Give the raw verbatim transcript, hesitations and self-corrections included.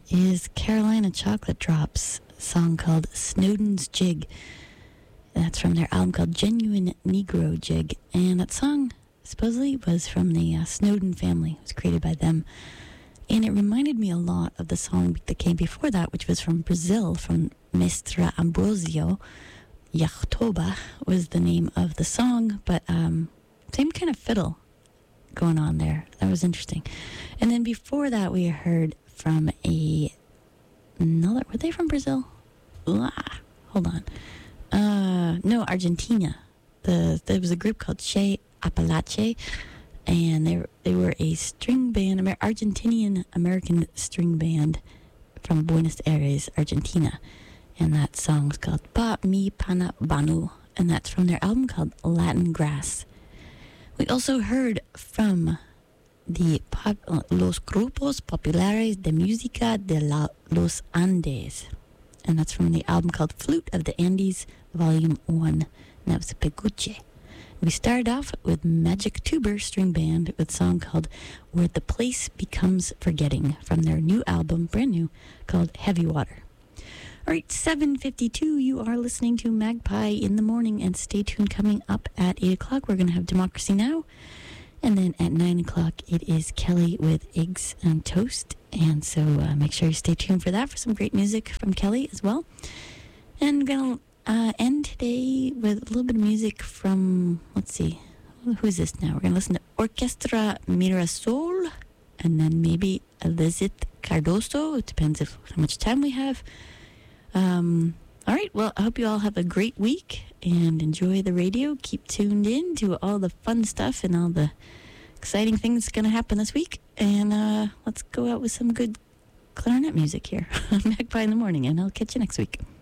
is Carolina Chocolate Drops, a song called Snowden's Jig. That's from their album called Genuine Negro Jig. And that song supposedly was from the uh, Snowden family. It was created by them. And it reminded me a lot of the song that came before that, which was from Brazil, from Mestre Ambrosio. Yachtoba was the name of the song, but um, same kind of fiddle going on there. That was interesting. And then before that, we heard from a another. Were they from Brazil? Ah, hold on. Uh, no, Argentina. The there was a group called Che Apalache, and they they were a string band, Amer- Argentinian American string band from Buenos Aires, Argentina. And that song's called Pa Mi Pana Banu, and that's from their album called Latin Grass. We also heard from the pop, uh, Los Grupos Populares de Música de la, los Andes, and that's from the album called Flute of the Andes, Volume one, and that was Peguche. We started off with Magic Tuber String Band with a song called Where the Place Becomes Forgetting from their new album, brand new, called Heavy Water. All right, seven fifty-two, you are listening to Magpie in the Morning, and stay tuned. Coming up at eight o'clock, we're going to have Democracy Now! And then at nine o'clock, it is Kelly with Eggs and Toast. And so uh, make sure you stay tuned for that, for some great music from Kelly as well. And we're going to uh, end today with a little bit of music from, let's see, who's this now? We're going to listen to Orchestra Mirasol, and then maybe Elizabeth Cardoso. It depends if how much time we have. Um, all right, well, I hope you all have a great week and enjoy the radio. Keep tuned in to all the fun stuff and all the exciting things going to happen this week. And uh, let's go out with some good clarinet music here on Magpie in the Morning, and I'll catch you next week.